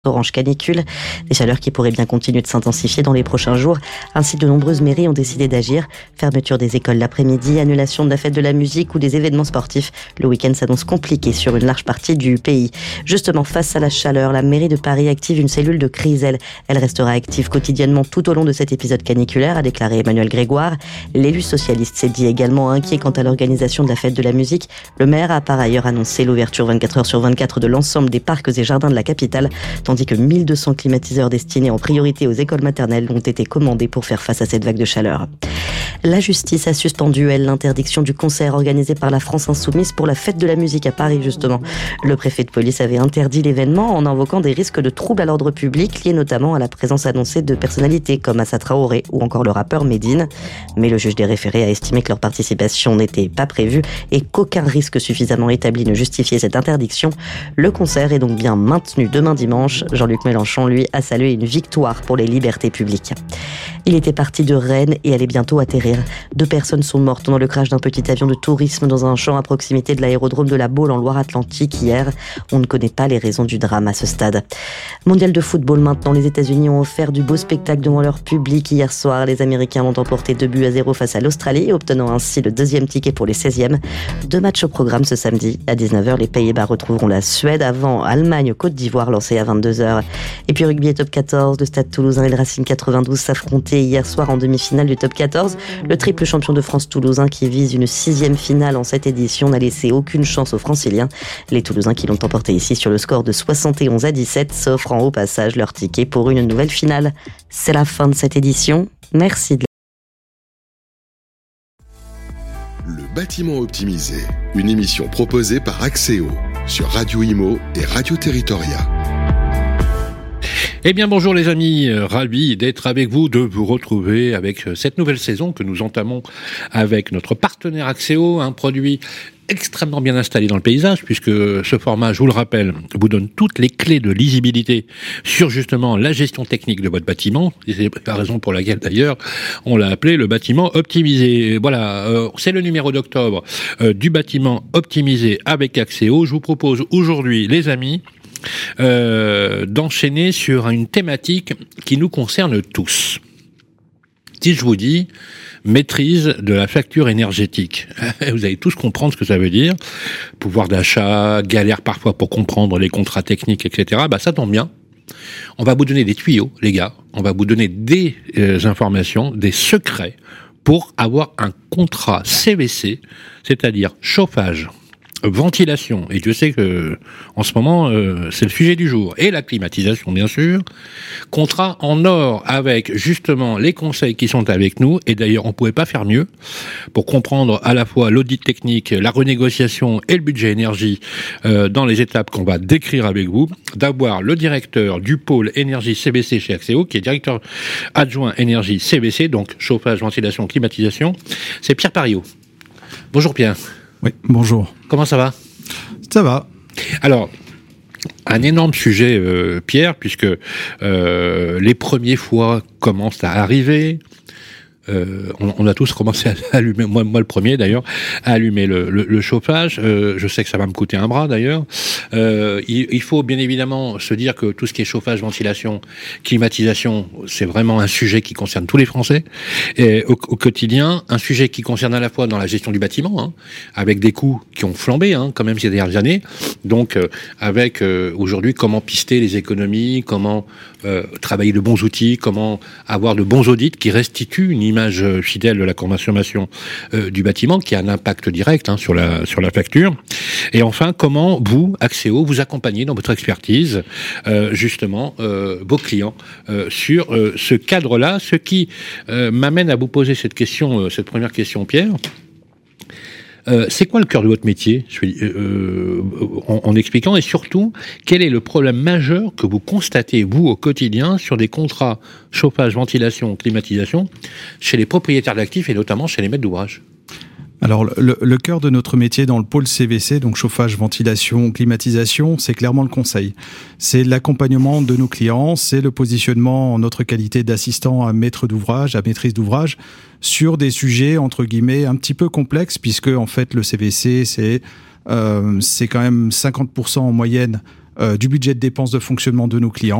orange canicule, des chaleurs qui pourraient bien continuer de s'intensifier dans les prochains jours. Ainsi, de nombreuses mairies ont décidé d'agir. Fermeture des écoles l'après-midi, annulation de la fête de la musique ou des événements sportifs. Le week-end s'annonce compliqué sur une large partie du pays. Justement, face à la chaleur, la mairie de Paris active une cellule de crise. Elle restera active quotidiennement tout au long de cet épisode caniculaire, a déclaré Emmanuel Grégoire. L'élu socialiste s'est dit également inquiet quant à l'organisation de la fête de la musique. Le maire a par ailleurs annoncé l'ouverture 24 heures sur 24 de l'ensemble des parcs et jardins de la capitale, tandis que 1200 climatiseurs destinés en priorité aux écoles maternelles ont été commandés pour faire face à cette vague de chaleur. La justice a suspendu, l'interdiction du concert organisé par la France Insoumise pour la fête de la musique à Paris, justement. Le préfet de police avait interdit l'événement en invoquant des risques de troubles à l'ordre public, liés notamment à la présence annoncée de personnalités comme Assa Traoré ou encore le rappeur Medine. Mais le juge des référés a estimé que leur participation n'était pas prévue et qu'aucun risque suffisamment établi ne justifiait cette interdiction. Le concert est donc bien maintenu demain dimanche. Jean-Luc Mélenchon, lui, a salué une victoire pour les libertés publiques. Il était parti de Rennes et allait bientôt atterrir. 2 personnes sont mortes dans le crash d'un petit avion de tourisme dans un champ à proximité de l'aérodrome de la Baule en Loire-Atlantique hier. On ne connaît pas les raisons du drame à ce stade. Mondial de football maintenant, les États-Unis ont offert du beau spectacle devant leur public hier soir. Les Américains ont emporté 2-0 face à l'Australie, obtenant ainsi le 2e ticket pour les 16e. 2 matchs au programme ce samedi. À 19h, les Pays-Bas retrouveront la Suède avant Allemagne-Côte d'Ivoire lancé à 22h. Et puis rugby et top 14, le Stade Toulousain et le Racing 92 s'affrontaient hier soir en demi-finale du top 14. Le triple champion de France toulousain qui vise une 6e finale en cette édition n'a laissé aucune chance aux Franciliens. Les Toulousains qui l'ont emporté ici sur le score de 71-17 s'offrent au passage leur ticket pour une nouvelle finale. C'est la fin de cette édition. Merci. Le bâtiment optimisé, une émission proposée par Axéo sur Radio Imo et Radio Territoria. Eh bien bonjour les amis, ravi d'être avec vous, de vous retrouver avec cette nouvelle saison que nous entamons avec notre partenaire Axéo, un produit extrêmement bien installé dans le paysage, puisque ce format, je vous le rappelle, vous donne toutes les clés de lisibilité sur justement la gestion technique de votre bâtiment. C'est la raison pour laquelle d'ailleurs on l'a appelé le bâtiment optimisé. Voilà, c'est le numéro d'octobre du bâtiment optimisé avec Axéo. Je vous propose aujourd'hui, les amis, d'enchaîner sur une thématique qui nous concerne tous. Si je vous dis maîtrise de la facture énergétique, vous allez tous comprendre ce que ça veut dire. Pouvoir d'achat, galère parfois pour comprendre les contrats techniques, etc. Ça tombe bien. On va vous donner des tuyaux, les gars. On va vous donner des informations, des secrets pour avoir un contrat CVC, c'est-à-dire chauffage, ventilation, et Dieu sait que en ce moment c'est le sujet du jour, et la climatisation bien sûr, contrat en or avec justement les conseils qui sont avec nous, et d'ailleurs on pouvait pas faire mieux pour comprendre à la fois l'audit technique, la renégociation et le budget énergie dans les étapes qu'on va décrire avec vous, d'avoir le directeur du pôle énergie CVC chez Axéo, qui est directeur adjoint énergie CVC, donc chauffage, ventilation, climatisation, c'est Pierre Pariot. Bonjour Pierre. Oui, bonjour. Comment ça va ? Ça va. Alors, un énorme sujet, Pierre, puisque les premiers fois commencent à arriver. On a tous commencé à allumer, moi le premier d'ailleurs, à allumer le chauffage. Je sais que ça va me coûter un bras d'ailleurs. Il faut bien évidemment se dire que tout ce qui est chauffage, ventilation, climatisation, c'est vraiment un sujet qui concerne tous les Français et au quotidien, un sujet qui concerne à la fois dans la gestion du bâtiment, avec des coûts qui ont flambé quand même ces dernières années. Donc avec aujourd'hui comment pister les économies, comment travailler de bons outils, comment avoir de bons audits qui restituent une image fidèle de la consommation du bâtiment qui a un impact direct sur la facture. Et enfin, comment vous, Axéo, vous accompagnez dans votre expertise justement vos clients sur ce cadre-là, ce qui m'amène à vous poser cette question, cette première question, Pierre. C'est quoi le cœur de votre métier, en expliquant, et surtout, quel est le problème majeur que vous constatez, vous, au quotidien, sur des contrats chauffage, ventilation, climatisation, chez les propriétaires d'actifs et notamment chez les maîtres d'ouvrage ? Alors, le cœur de notre métier dans le pôle CVC, donc chauffage, ventilation, climatisation, c'est clairement le conseil. C'est l'accompagnement de nos clients, c'est le positionnement en notre qualité d'assistant à maître d'ouvrage, à maîtrise d'ouvrage, sur des sujets, entre guillemets, un petit peu complexes, puisque, en fait, le CVC, c'est quand même 50% en moyenne du budget de dépenses de fonctionnement de nos clients.